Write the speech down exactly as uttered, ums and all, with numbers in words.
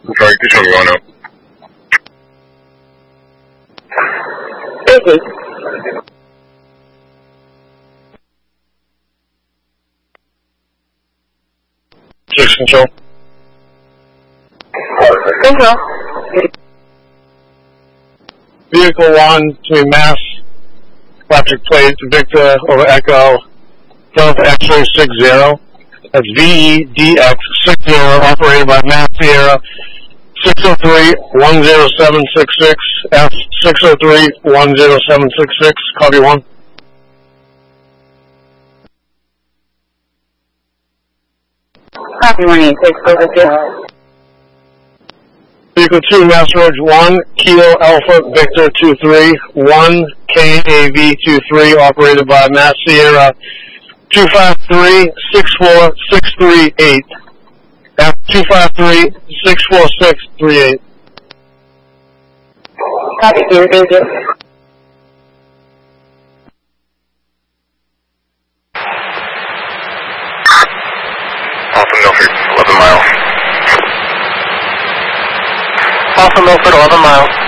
Sorry, you show me one up. Busy. Six control. Control. Vehicle one to Mass, electric plate, Victor over Echo, Delta X-ray six zero. That's V E D X six zero, operated by Mass Sierra six oh three one zero seven six six, F six oh three one zero seven six six, copy one. Copy one eight six, over zero. Vehicle two, Mass Road one, Kilo Alpha Victor two three one, K A V two three, operated by Mass Sierra two five three six four six three eight. F two five three six four six three eight. Copy two, thank you. Alpha Milford, eleven miles. Alpha Milford, eleven miles.